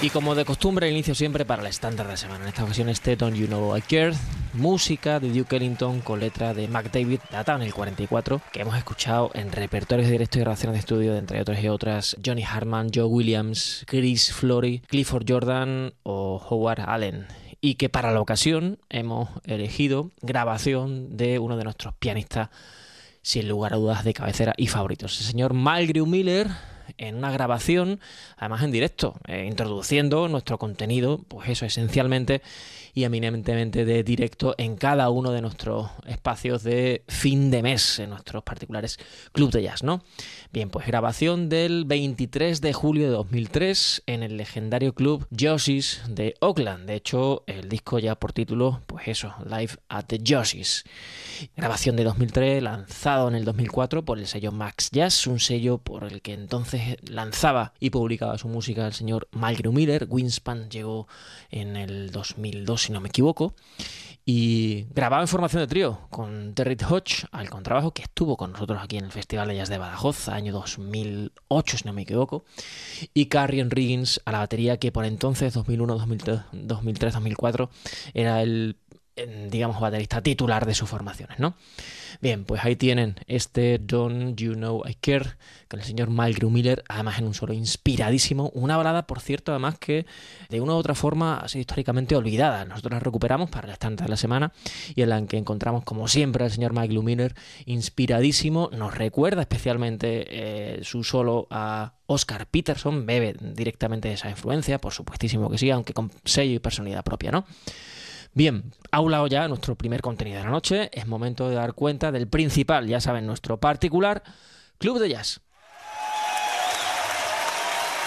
Y como de costumbre, el inicio siempre para el estándar de la semana. En esta ocasión este Don't You Know I Care, música de Duke Ellington con letra de Mark David, datada en el 44, que hemos escuchado en repertorios directos y grabaciones de estudio de entre otras y otras Johnny Hartman, Joe Williams, Chris Flory, Clifford Jordan o Howard Allen. Y que para la ocasión hemos elegido grabación de uno de nuestros pianistas, sin lugar a dudas, de cabecera y favoritos, el señor Mulgrew Miller, en una grabación, además en directo, introduciendo nuestro contenido, pues eso, esencialmente y eminentemente de directo en cada uno de nuestros espacios de fin de mes, en nuestros particulares club de jazz, ¿no? Bien, pues grabación del 23 de julio de 2003 en el legendario club Josie's de Oakland. De hecho, el disco ya por título, pues eso, Live at the Josie's. Grabación de 2003, lanzado en el 2004 por el sello Max Jazz, un sello por el que entonces lanzaba y publicaba su música el señor Mulgrew Miller. Wingspan llegó en el 2002, si no me equivoco, y grababa en formación de trío con Terry Hodge al contrabajo, que estuvo con nosotros aquí en el Festival de Jazz de Badajoz, año 2008, si no me equivoco, y Carrion Riggins a la batería, que por entonces, 2001, 2003, 2004, era el, digamos, baterista titular de sus formaciones, ¿no? Bien, pues ahí tienen este Don't You Know I Care con el señor Mulgrew Miller, además en un solo inspiradísimo, una balada, por cierto, además que de una u otra forma ha sido históricamente olvidada. Nosotros la recuperamos para el estándar de la semana y en la que encontramos, como siempre, al señor Mulgrew Miller inspiradísimo. Nos recuerda especialmente su solo a Oscar Peterson, bebe directamente de esa influencia, por supuestísimo que sí, aunque con sello y personalidad propia, ¿no? Bien, aulado ya nuestro primer contenido de la noche, es momento de dar cuenta del principal, ya saben, nuestro particular club de jazz.